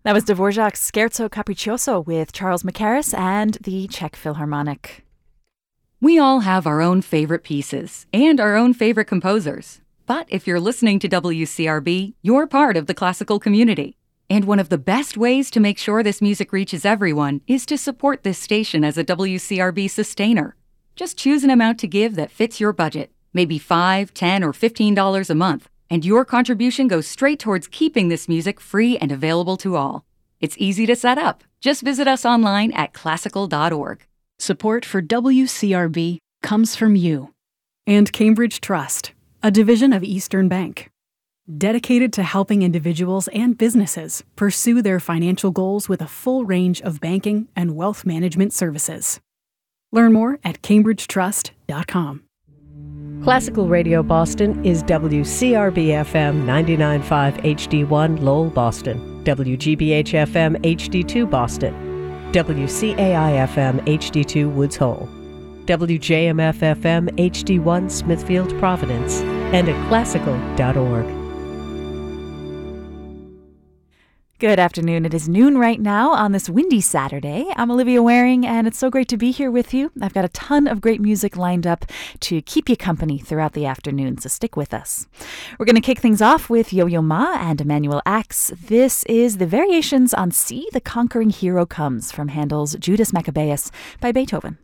That was Dvorak's Scherzo Capriccioso with Charles Mackerras and the Czech Philharmonic. We all have our own favorite pieces and our own favorite composers. But if you're listening to WCRB, you're part of the classical community. And one of the best ways to make sure this music reaches everyone is to support this station as a WCRB sustainer. Just choose an amount to give that fits your budget, maybe $5, $10, or $15 a month, and your contribution goes straight towards keeping this music free and available to all. It's easy to set up. Just visit us online at classical.org. Support for WCRB comes from you and Cambridge Trust, a division of Eastern Bank, dedicated to helping individuals and businesses pursue their financial goals with a full range of banking and wealth management services. Learn more at cambridgetrust.com. Classical Radio Boston is WCRB-FM 99.5 HD1 Lowell, Boston, WGBH-FM HD2 Boston, WCAI-FM HD2 Woods Hole, WJMF-FM HD1 Smithfield, Providence, and at classical.org. Good afternoon. It is noon right now on this windy Saturday. I'm Olivia Waring, and it's so great to be here with you. I've got a ton of great music lined up to keep you company throughout the afternoon, so stick with us. We're going to kick things off with Yo-Yo Ma and Emanuel Ax. This is the Variations on See the Conquering Hero Comes from Handel's Judas Maccabeus by Beethoven.